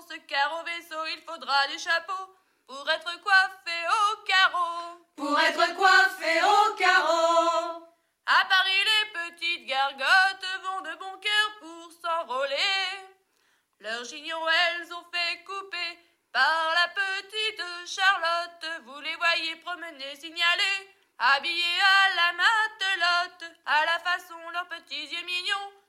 car au vaisseau il faudra des chapeaux pour être coiffés au carreau. Pour être coiffés au carreau. À Paris, les petites gargotes vont de bon cœur pour s'enrôler. Leurs gignons, elles ont fait couper par la petite Charlotte. Vous les voyez promener, signaler, habillés à la matelote, à la façon leurs petits yeux mignons